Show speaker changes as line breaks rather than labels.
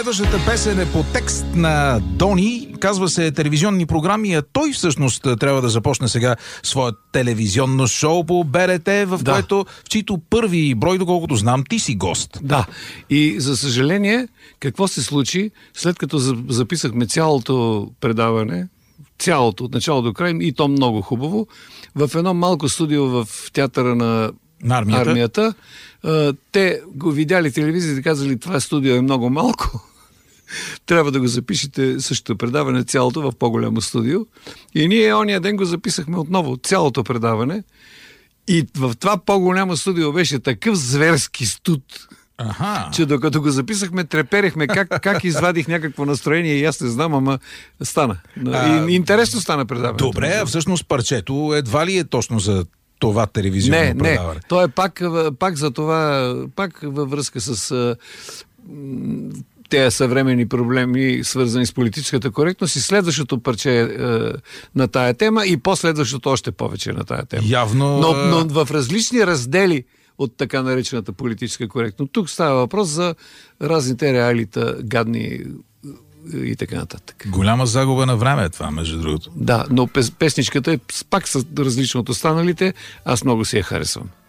Следващата песен е по текст на Дони, казва се телевизионни програми, а той всъщност трябва да започне сега своето телевизионно шоу по БНТ, в което, в чието първи брой, доколкото знам, ти си гост.
Да, и за съжаление, какво се случи, след като записахме цялото предаване, цялото, от начало до край, и то много хубаво, в едно малко студио в театъра на армията, те го видяли телевизията и казали, това студио е много малко. Трябва да го запишете същото предаване, цялото в по-голямо студио. И ние ония ден го записахме отново, цялото предаване. И в това по-голямо студио беше такъв зверски студ, че докато го записахме, треперехме как извадих някакво настроение и аз не знам, ама стана. Интересно стана предаването.
Добре, а всъщност парчето едва ли е точно за това телевизионно предаване?
Не, то е пак за това, пак във връзка с тези съвременни проблеми, свързани с политическата коректност, и следващото парче на тая тема, и последващото още повече на тая тема.
Явно...
Но в различни раздели от така наречената политическа коректност. Тук става въпрос за разните реалита, гадни и така нататък.
Голяма загуба на време е това, между другото.
Да, но песничката е пак с различно от останалите. Аз много си я харесвам.